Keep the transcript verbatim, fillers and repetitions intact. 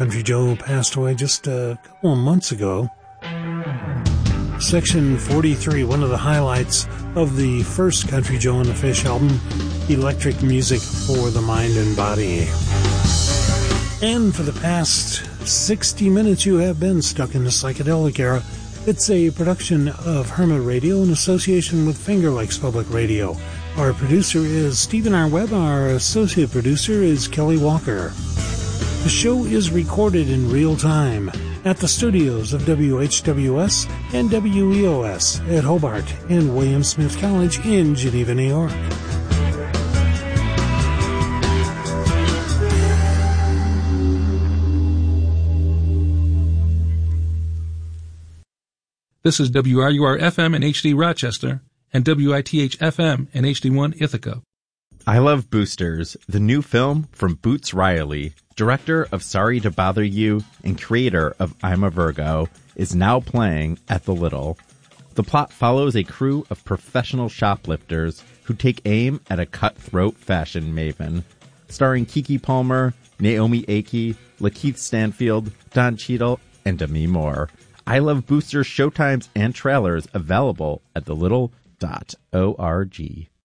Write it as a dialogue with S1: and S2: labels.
S1: Country Joe passed away just a couple of months ago. Section forty-three, one of the highlights of the first Country Joe and the Fish album, Electric Music for the Mind and Body. And for the past sixty minutes, you have been stuck in the psychedelic era. It's a production of Hermit Radio in association with Finger Lakes Public Radio. Our producer is Stephen R. Webb. Our associate producer is Kelly Walker. The show is recorded in real time at the studios of W H W S and W E O S at Hobart and William Smith College in Geneva, New York.
S2: This is W R U R F M in H D Rochester and W I T H F M in H D one Ithaca.
S3: I Love Boosters, the new film from Boots Riley, director of Sorry to Bother You and creator of I'm a Virgo, is now playing at the Little. The plot follows a crew of professional shoplifters who take aim at a cutthroat fashion maven. Starring Keke Palmer, Naomi Ackie, Lakeith Stanfield, Don Cheadle, and Demi Moore. I Love Boosters showtimes and trailers available at the little dot org.